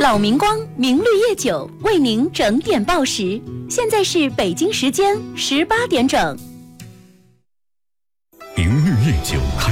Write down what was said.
老明光明绿叶酒为您整点报时，现在是北京时间18点整。 明绿叶酒开